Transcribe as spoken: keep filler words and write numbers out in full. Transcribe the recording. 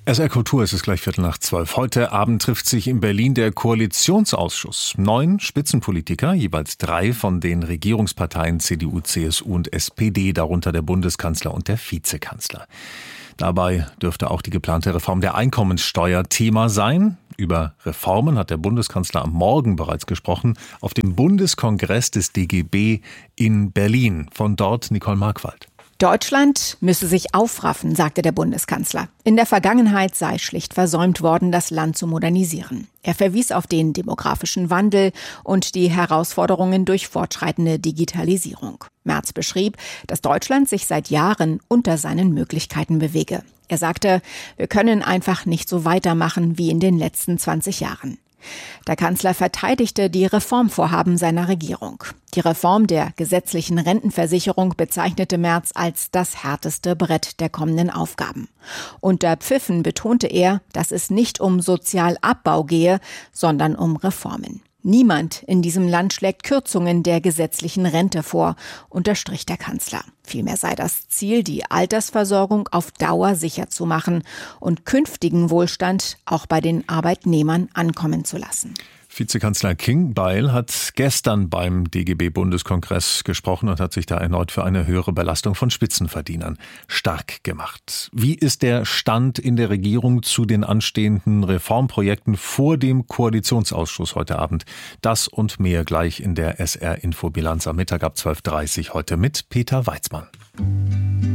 S R Kultur, es ist gleich Viertel nach zwölf. Heute Abend trifft sich in Berlin der Koalitionsausschuss. Neun Spitzenpolitiker, jeweils drei von den Regierungsparteien C D U, C S U und S P D, darunter der Bundeskanzler und der Vizekanzler. Dabei dürfte auch die geplante Reform der Einkommenssteuer Thema sein. Über Reformen hat der Bundeskanzler am Morgen bereits gesprochen, auf dem Bundeskongress des D G B in Berlin. Von dort Nicole Markwald. Deutschland müsse sich aufraffen, sagte der Bundeskanzler. In der Vergangenheit sei schlicht versäumt worden, das Land zu modernisieren. Er verwies auf den demografischen Wandel und die Herausforderungen durch fortschreitende Digitalisierung. Merz beschrieb, dass Deutschland sich seit Jahren unter seinen Möglichkeiten bewege. Er sagte, wir können einfach nicht so weitermachen wie in den letzten zwanzig Jahren. Der Kanzler verteidigte die Reformvorhaben seiner Regierung. Die Reform der gesetzlichen Rentenversicherung bezeichnete Merz als das härteste Brett der kommenden Aufgaben. Unter Pfiffen betonte er, dass es nicht um Sozialabbau gehe, sondern um Reformen. Niemand in diesem Land schlägt Kürzungen der gesetzlichen Rente vor, unterstrich der Kanzler. Vielmehr sei das Ziel, die Altersversorgung auf Dauer sicher zu machen und künftigen Wohlstand auch bei den Arbeitnehmern ankommen zu lassen. Vizekanzler King Beil hat gestern beim D G B-Bundeskongress gesprochen und hat sich da erneut für eine höhere Belastung von Spitzenverdienern stark gemacht. Wie ist der Stand in der Regierung zu den anstehenden Reformprojekten vor dem Koalitionsausschuss heute Abend? Das und mehr gleich in der S R-Infobilanz am Mittag ab zwölf Uhr dreißig heute mit Peter Weizmann.